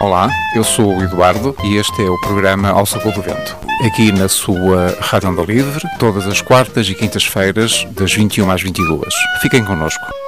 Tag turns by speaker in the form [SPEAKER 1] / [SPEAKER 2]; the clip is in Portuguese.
[SPEAKER 1] Olá, eu sou o Eduardo e este é o programa Ao Sabor do Vento. Aqui na sua Rádio Onda Livre, todas as quartas e quintas-feiras, das 21 às 22. Fiquem connosco.